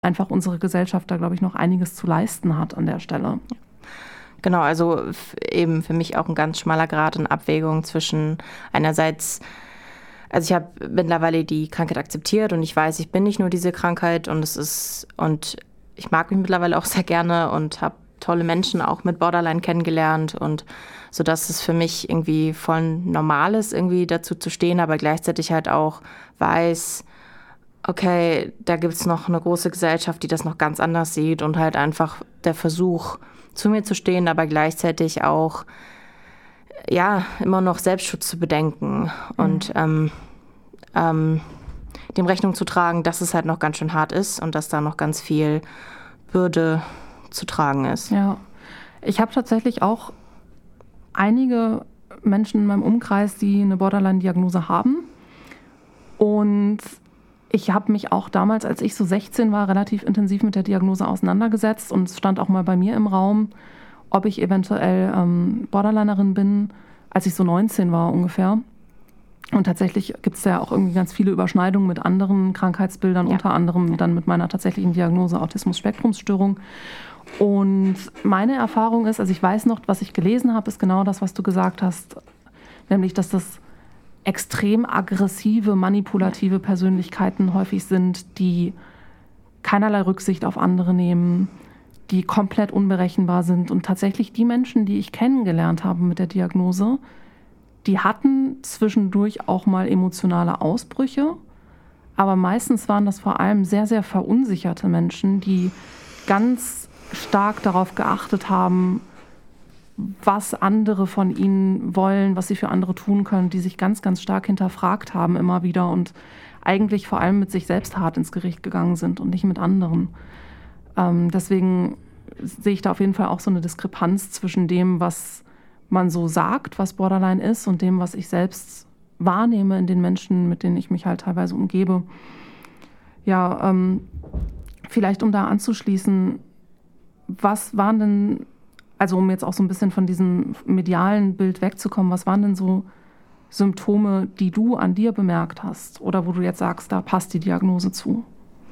einfach unsere Gesellschaft da, glaube ich, noch einiges zu leisten hat an der Stelle. Genau, also eben für mich auch ein ganz schmaler Grat in Abwägung zwischen einerseits, also ich habe mittlerweile die Krankheit akzeptiert und ich weiß, ich bin nicht nur diese Krankheit und ich mag mich mittlerweile auch sehr gerne und habe tolle Menschen auch mit Borderline kennengelernt und so, dass es für mich irgendwie voll normal ist, irgendwie dazu zu stehen, aber gleichzeitig halt auch weiß, okay, da gibt es noch eine große Gesellschaft, die das noch ganz anders sieht und halt einfach der Versuch, zu mir zu stehen, aber gleichzeitig auch, ja, immer noch Selbstschutz zu bedenken und dem Rechnung zu tragen, dass es halt noch ganz schön hart ist und dass da noch ganz viel Bürde zu tragen ist. Ja, ich habe tatsächlich auch einige Menschen in meinem Umkreis, die eine Borderline-Diagnose haben. Und ich habe mich auch damals, als ich so 16 war, relativ intensiv mit der Diagnose auseinandergesetzt. Und es stand auch mal bei mir im Raum, ob ich eventuell Borderlinerin bin, als ich so 19 war ungefähr. Und tatsächlich gibt es ja auch irgendwie ganz viele Überschneidungen mit anderen Krankheitsbildern, unter anderem dann mit meiner tatsächlichen Diagnose Autismus-Spektrumsstörung. Und meine Erfahrung ist, also ich weiß noch, was ich gelesen habe, ist genau das, was du gesagt hast, nämlich, dass das extrem aggressive, manipulative Persönlichkeiten häufig sind, die keinerlei Rücksicht auf andere nehmen, die komplett unberechenbar sind. Und tatsächlich die Menschen, die ich kennengelernt habe mit der Diagnose, die hatten zwischendurch auch mal emotionale Ausbrüche, aber meistens waren das vor allem sehr, sehr verunsicherte Menschen, die ganz stark darauf geachtet haben, was andere von ihnen wollen, was sie für andere tun können, die sich ganz, ganz stark hinterfragt haben immer wieder und eigentlich vor allem mit sich selbst hart ins Gericht gegangen sind und nicht mit anderen. Deswegen sehe ich da auf jeden Fall auch so eine Diskrepanz zwischen dem, was man so sagt, was Borderline ist, und dem, was ich selbst wahrnehme in den Menschen, mit denen ich mich halt teilweise umgebe. Ja, vielleicht um da anzuschließen, was waren denn, also um jetzt auch so ein bisschen von diesem medialen Bild wegzukommen, was waren denn so Symptome, die du an dir bemerkt hast oder wo du jetzt sagst, da passt die Diagnose zu?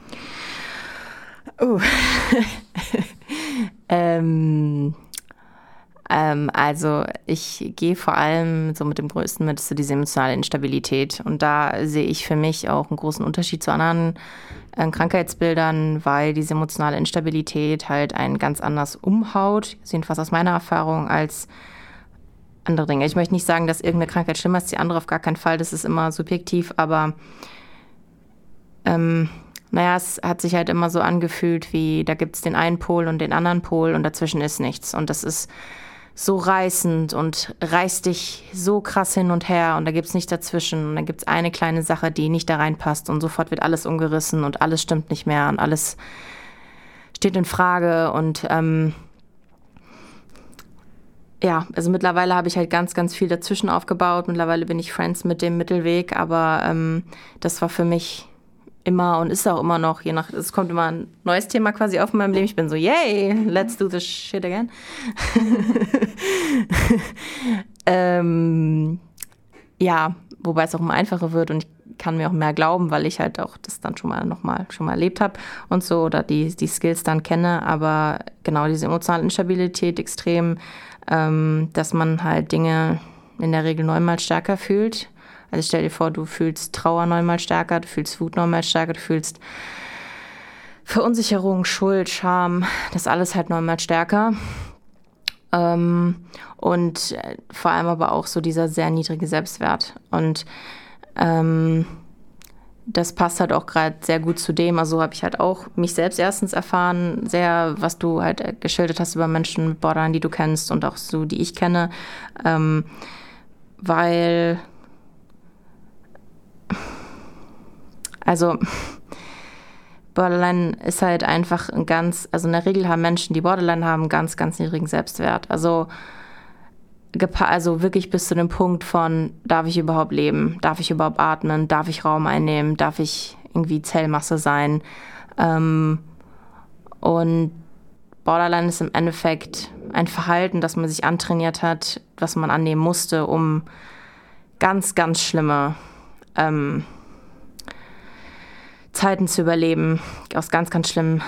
Also ich gehe vor allem so mit dem Größten mit, so diese emotionale Instabilität. Und da sehe ich für mich auch einen großen Unterschied zu anderen Krankheitsbildern, weil diese emotionale Instabilität halt einen ganz anders umhaut, jedenfalls aus meiner Erfahrung, als andere Dinge. Ich möchte nicht sagen, dass irgendeine Krankheit schlimmer ist, die andere auf gar keinen Fall, das ist immer subjektiv, aber es hat sich halt immer so angefühlt, wie da gibt es den einen Pol und den anderen Pol und dazwischen ist nichts. Und das ist so reißend und reißt dich so krass hin und her und da gibt es nichts dazwischen. Und dann gibt es eine kleine Sache, die nicht da reinpasst und sofort wird alles umgerissen und alles stimmt nicht mehr und alles steht in Frage. Und also mittlerweile habe ich halt ganz, ganz viel dazwischen aufgebaut. Mittlerweile bin ich Friends mit dem Mittelweg, aber das war für mich immer und ist auch immer noch, es kommt immer ein neues Thema quasi auf in meinem Leben. Ich bin so, yay, let's do this shit again. Wobei es auch immer einfacher wird und ich kann mir auch mehr glauben, weil ich halt auch das dann schon mal erlebt habe und so oder die Skills dann kenne. Aber genau diese emotionale Instabilität extrem, dass man halt Dinge in der Regel neunmal stärker fühlt. Also stell dir vor, du fühlst Trauer neunmal stärker, du fühlst Wut neunmal stärker, du fühlst Verunsicherung, Schuld, Scham, das alles halt neunmal stärker. Und vor allem aber auch so dieser sehr niedrige Selbstwert. Und das passt halt auch gerade sehr gut zu dem. Also habe ich halt auch mich selbst erstens erfahren, sehr, was du halt geschildert hast über Menschen mit Borderline, die du kennst und auch so, die ich kenne. Weil Borderline ist halt einfach in der Regel haben Menschen, die Borderline haben, ganz, ganz niedrigen Selbstwert. Also wirklich bis zu dem Punkt von, darf ich überhaupt leben? Darf ich überhaupt atmen? Darf ich Raum einnehmen? Darf ich irgendwie Zellmasse sein? Und Borderline ist im Endeffekt ein Verhalten, das man sich antrainiert hat, was man annehmen musste, um ganz, ganz schlimme Zeiten zu überleben, aus ganz, ganz schlimmen